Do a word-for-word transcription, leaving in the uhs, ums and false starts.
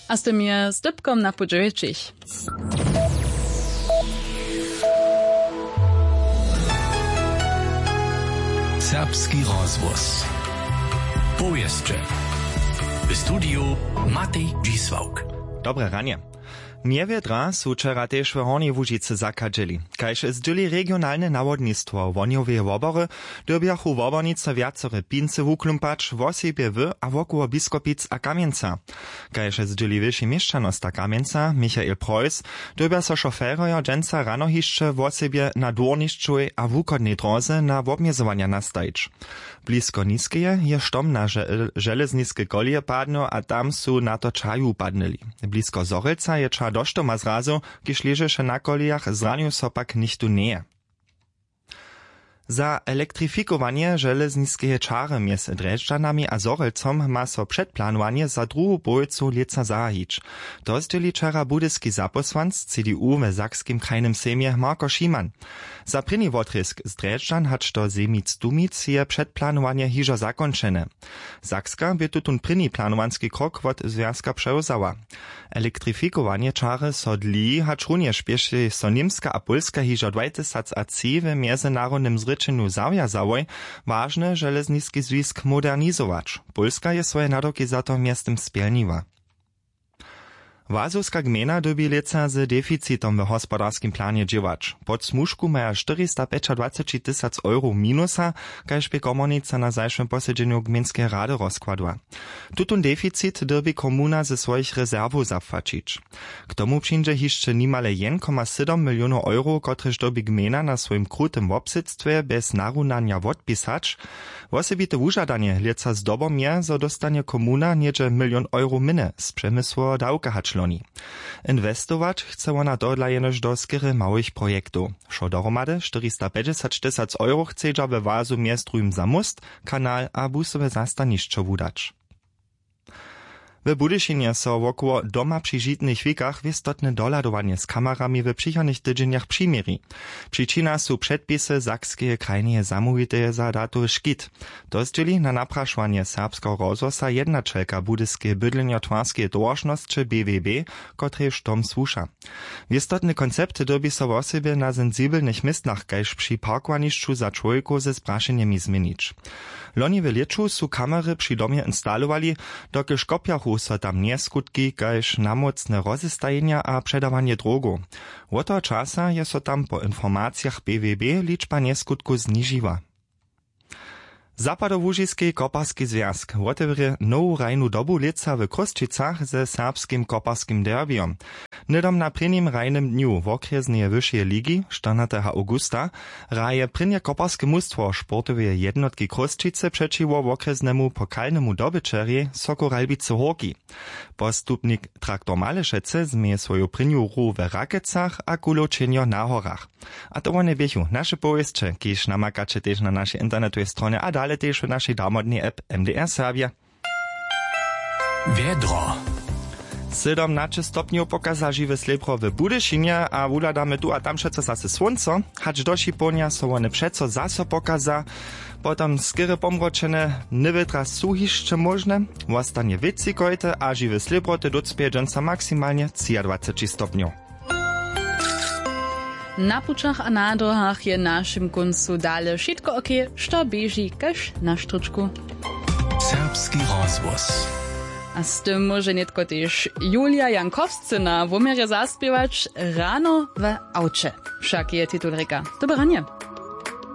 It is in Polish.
a z tym je z Dybkom na Podżejczyć. Serbski rozvoz. Powieszcze. W studiu Matej Dzisłauk. Dobre ranie. Miewiedra su wczera też w Hornej Łužicy zakadzili. Kajż zdyli regionalne nawodnictwo woniowe wobory, dobiachu wobornice wiacore pince wuklumpacz w osibie w a wokoło Biskopic a Kamieńca. Kajż zdyli wyższy mieszczanost Kamieńca, Michael Preuss, dobia so szoferoja dżęca rano hiszcze w osibie na dworniszczuj a wukodnej drodze na wobmiezowania nastajć. Blisko niskeje je štom na železniske kolije padno a tam su na to čaju padnili. Blisko Zorelca je ča doštoma zrazu, kiž ležeše na kolijach, zranju so pak nichtu neje. Za elektrifikowanie železniskeje čary mjez Drežďanami a Zorelcom ma so předplánovanie za druhú polovicu ljeca zahić. To zdjeli čara budyski zaposłanc C D U w Sakskim krajnym sejmie Marko Šiman. Za prynny wotrysk z Drežďan hač do Semic-Dumic je předplánovanie hižo zakončene. Sakska by tutun prynny planowanski krok wot związka przełzała. Elektrifikowanie čary so dli hač runje špieši so Nimska a Polska hižo dwajtysac a C w międzynarodnym zryczeniu zawiązałoj, ważne železniski zwisk modernizować. Polska je swoje nadoki za to miastem spielniła. Wazowska gmina dobi leca z deficitom w hospodarskim planie dziewać. Pod smuszku maja czterysta dwadzieścia tysięcy euro minusa, kajż by komunica na zajszym posiedzeniu gminskiej rady rozkładła. Tutun deficit dobi komuna ze swoich rezerwów zapłacić. K tomu przyjdzie jeszcze nimale jeden przecinek siedem milionów euro, kotreż dobi gmina na swoim krutym obsyctwie bez narunania odpisać. Osobite wużadanie leca z dobom je, zo dostanie komuna niedzie milion euro minne z przemysłu dawka hacz. Inwestować chce ona dodla jenoż do skiery małych projektów. Šo dohromady czterysta pięćdziesiąt tysięcy euro chce we wazu miestrujm za most, kanal a busowe zastaniszczo wudać. W Budyšinie so wokoło doma przy żitnych wikach wistotne doladowanie z kamerami w przychodnych tydzieniach przymieri. Przyczyna su przedpisy Sakskie krajnie zamówite za datu szkit. To zdzieli na napraszwanie serbskiego rozwosa jedna čelka budyskiej bydlenio-twarskiej dłożności B W B, kotreż tom słusza. Wistotne koncepty dobi so w osobie na sensibelnych miejscach, kajż przy parkowaniszczu za człowieku ze spraszeniami zmienić. Loni w lieczu su kamery przy domie instalowali, dokiż kopiachu so tam nie skutki, kajż namocne rozestajenia a przedawanie drogu. Od toho czasa je so tam po informacjach B W B liczba nieskutku zniżyła. Zapadołužiski koparski związk otewrie nową rajnu dobu leca w Kosčicach ze serbskim koparskim derbiom. Nydom na prynnym rajnym dniu w okresnej wyższej ligi, czternastego augusta, raje prynnie koparskie mustwo sportowe jednotki Kosčice przeciwko w okresnemu pokalnemu dobyczerie Sokoralbice Horki. Postupnik Traktor Malešece zmieje swoją prynnią ru w Rakecach a kuločenio na horach. A to one biechu nasze powieście, kiež namakacie też na naszej internetowej stronie, a ale też w naszej darmodnej app M D R Serbia. Wiedro. siedemnaście stopniów pokaza żywe slepro w Budyšinie, a wuladamy tu a tam przeco zase słońco, hacz dosi ponia so one przeco zase pokaza, potem skiery pomroczene, niewytra su jeszcze możne, wostanie wieci kojte, a żywe slepro te docpie dżęca maksymalnie dwadzieścia stopniów. Na pučach a na drohach je našim kuncu dale šitko okie, što beži kaž na štručku. Serbski rozvoz. A z tym może netko też Julia Jankowscyna w umiarze zaspiewać rano w aucie. Wszak je tytuł reka. Dobre ranie.